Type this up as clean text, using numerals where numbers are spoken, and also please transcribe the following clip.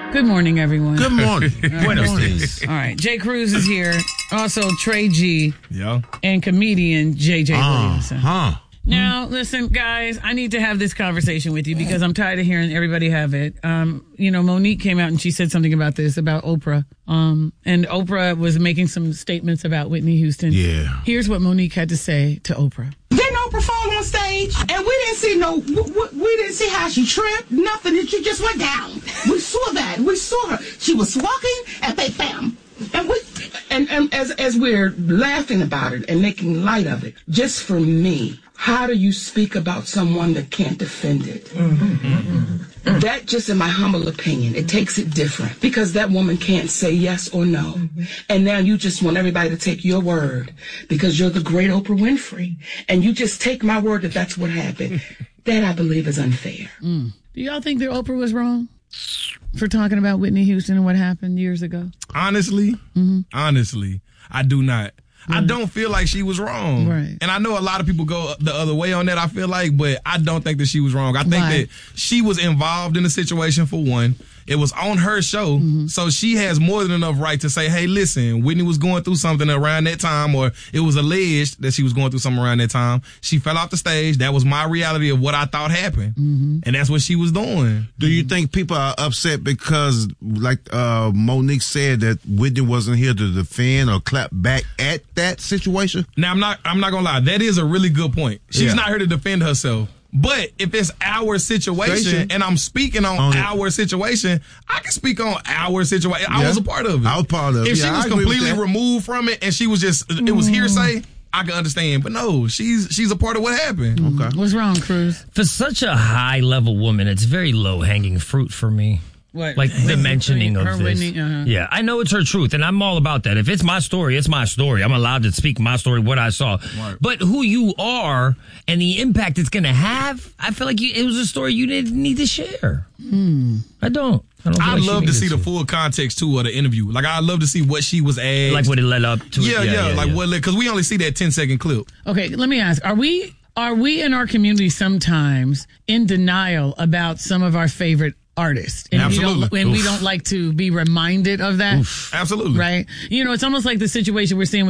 Good morning, everyone. Good morning. Buenos dias. All right. Jay Cruz is here. Also, Trey G. Yeah. And comedian J.J. Williamson. Huh. Now, listen, guys, I need to have this conversation with you because I'm tired of hearing everybody have it. Monique came out and she said something about this, about Oprah. And Oprah was making some statements about Whitney Houston. Yeah. Here's what Monique had to say to Oprah. Didn't Oprah fall on stage? And we didn't see we didn't see how she tripped, nothing. She just went down. We saw that. We saw her. She was walking and bam. And as we're laughing about it and making light of it, just for me, how do you speak about someone that can't defend it? That, just in my humble opinion, it takes it different because that woman can't say yes or no. And now you just want everybody to take your word because you're the great Oprah Winfrey. And you just take my word that that's what happened. That, I believe, is unfair. Do y'all think that Oprah was wrong for talking about Whitney Houston and what happened years ago? Honestly, I do not. I don't feel like she was wrong. Right. And I know a lot of people go the other way on that, I feel like, but I don't think that she was wrong. I think that she was involved in the situation, for one. It was on her show, so she has more than enough right to say, hey, listen, Whitney was going through something around that time, or it was alleged that she was going through something around that time. She fell off the stage. That was my reality of what I thought happened. And that's what she was doing. Do you think people are upset because, like Monique said, that Whitney wasn't here to defend or clap back at that situation? Now, I'm not gonna lie. That is a really good point. She's not here to defend herself. But if it's our situation and I'm speaking on our situation, I can speak on our situation. I was a part of it. I was part of it. If she was completely removed from it and she was just, it was hearsay, I can understand. But no, she's a part of what happened. Okay. What's wrong, Cruz? For such a high-level woman, it's very low-hanging fruit for me. What? Like the mentioning of this. Whitney, Yeah, I know it's her truth, and I'm all about that. If it's my story, it's my story. I'm allowed to speak my story, what I saw. Right. But who you are and the impact it's going to have, I feel like it was a story you didn't need to share. I don't. I'd love to see the full context, too, of the interview. Like, I'd love to see what she was asked. Like what it led up to. What, because we only see that 10-second clip. Okay, let me ask. Are we in our community sometimes in denial about some of our favorite artists? And Absolutely. We don't like to be reminded of that. Absolutely. Right? It's almost like the situation we're seeing with